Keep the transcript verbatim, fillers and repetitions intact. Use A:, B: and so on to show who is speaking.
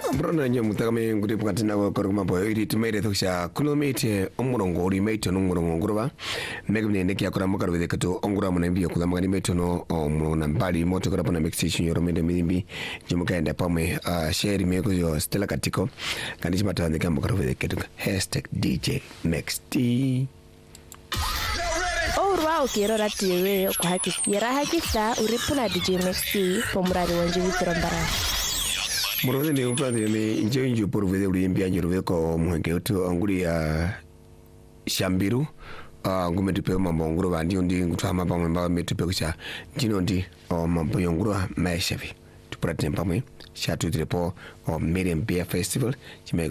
A: Brona nyomu takame nguri pakatina ko koruma boy iri tumere thoksha kulomete omurongo uri meito no murongo nguruba megne ne kya kurama karwe kato ongura mona mbiyo kula magani meito no omuna mbali moto kora pana mixation yoro mende mimbi jumuka enda pame share meko yo Stella Katiko kandi chimata ndika kambo karwe kato hashtag D J Next
B: Ourwa ukiro ratiwe okuhakikira hakisa uripuna D J Next pomurari wanje witorombara
A: Murode ni upande ni injo injo por vede ulimbia njoro ko muhenge utu anguri ya Shambiru ah ngume tupe mambo nguru bandi ndi ngutama pamwe mba metupe kucha jino ndi o mambo yonguru maishavi tupurate pamwe shatu trepo o Miriam Beer Festival chime